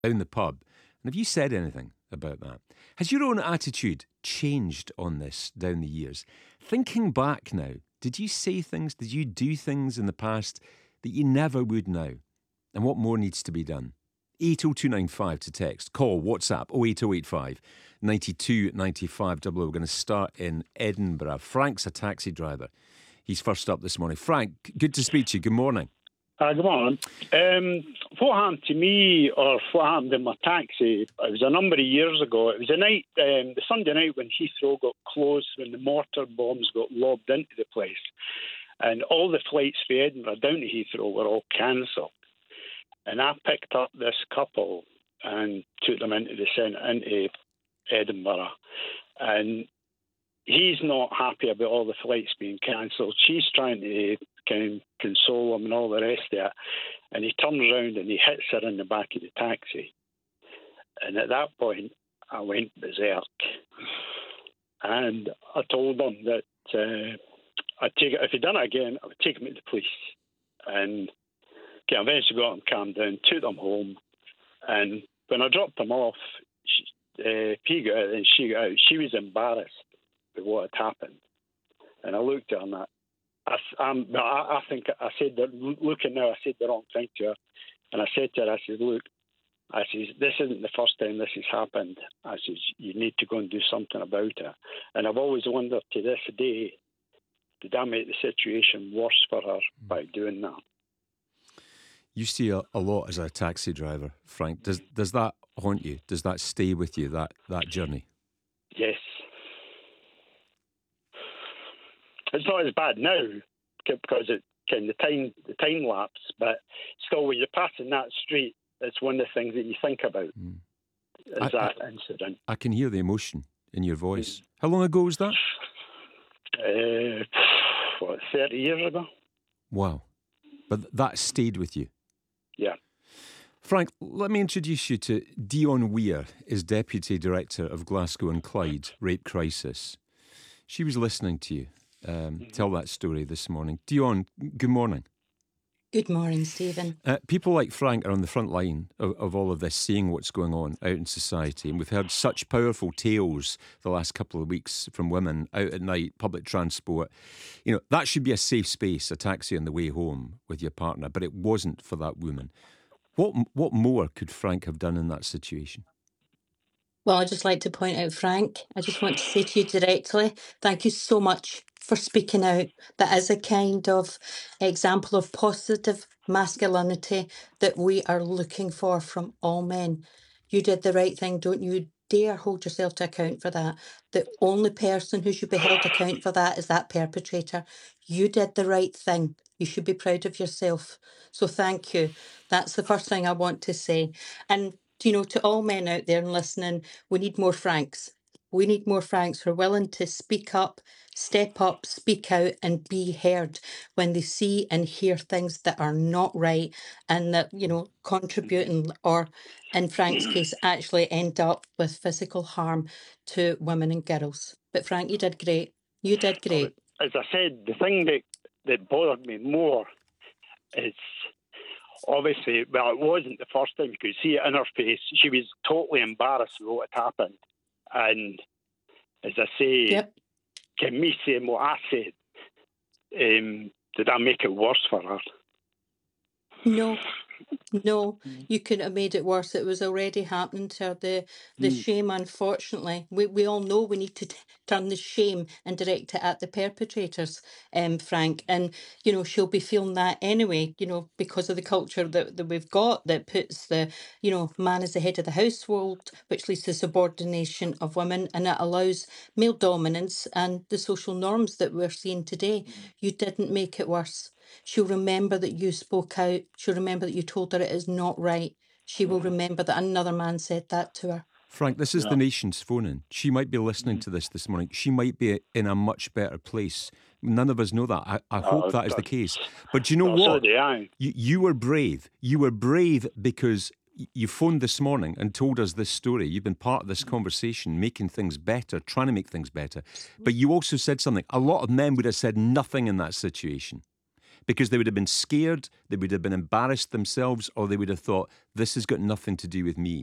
down the pub. And have you said anything about that? Has your own attitude changed on this down the years? Thinking back now, did you say things, did you do things in the past that you never would now? And what more needs to be done? 80295 to text. Call, WhatsApp, 08085 92 95 00. We're going to start in Edinburgh. Frank's a taxi driver. He's first up this morning. Frank, good to speak to you. Good morning. Good morning. What happened to me, or what happened in my taxi, it was a number of years ago. It was a night, the Sunday night when Heathrow got closed, when the mortar bombs got lobbed into the place. And all the flights for Edinburgh down to Heathrow were all cancelled. And I picked up this couple and took them into the centre, into Edinburgh. And he's not happy about all the flights being cancelled. She's trying to kind of console him and all the rest of it. And he turns around and he hits her in the back of the taxi. And at that point, I went berserk. And I told him that I'd take it, if he'd done it again, I would take him to the police. And I eventually got him calmed down, took him home. And when I dropped him off, he got out and she got out. She was embarrassed with what had happened. And I looked at her and I think I said that, looking now, I said the wrong thing to her. And I said to her, I said, look, I said, this isn't the first time this has happened. I said, you need to go and do something about it. And I've always wondered to this day, did I make the situation worse for her by doing that? You see a lot as a taxi driver, Frank. Does that haunt you? Does that stay with you, that journey? Yes. It's not as bad now because it kind of the time lapse, but still, when you're passing that street, it's one of the things that you think about. Is that incident? I can hear the emotion in your voice. How long ago was that? 30 years ago. Wow. But that stayed with you? Yeah. Frank, let me introduce you to Dion Weir, is Deputy Director of Glasgow and Clyde Rape Crisis. She was listening to you tell that story this morning. Dion, good morning. Good morning, Stephen. People like Frank are on the front line of all of this, seeing what's going on out in society. And we've heard such powerful tales the last couple of weeks from women out at night, public transport. You know, that should be a safe space, a taxi on the way home with your partner, but it wasn't for that woman. What more could Frank have done in that situation? Well, I'd just like to point out, Frank, I just want to say to you directly, thank you so much for speaking out. That is a kind of example of positive masculinity that we are looking for from all men. You did the right thing. Don't you dare hold yourself to account for that. The only person who should be held account for that is that perpetrator. You did the right thing. You should be proud of yourself. So thank you. That's the first thing I want to say. And you know, to all men out there and listening, we need more Franks. We need more Franks who are willing to speak up, step up, speak out and be heard when they see and hear things that are not right and that, you know, contribute or, in Frank's case, actually end up with physical harm to women and girls. But Frank, you did great. You did great. As I said, the thing that bothered me more is... Obviously, well, it wasn't the first time. You could see it in her face. She was totally embarrassed with what had happened. And as I say, can me saying what I said, did that make it worse for her? No, you couldn't have made it worse. It was already happening to her. The shame, unfortunately, we all know we need to turn the shame and direct it at the perpetrators, Frank. And, you know, she'll be feeling that anyway, you know, because of the culture that we've got that puts the, you know, man as the head of the household, which leads to subordination of women, and it allows male dominance and the social norms that we're seeing today. You didn't make it worse. She'll remember that you spoke out. She'll remember that you told her it is not right. She will remember that another man said that to her. Frank, this is the nation's phone-in. She might be listening to this morning. She might be in a much better place. None of us know that. I hope that is the case. But you know what? You were brave. You were brave because you phoned this morning and told us this story. You've been part of this conversation, making things better, trying to make things better. But you also said something. A lot of men would have said nothing in that situation. because they would have been scared, they would have been embarrassed themselves, or they would have thought, this has got nothing to do with me.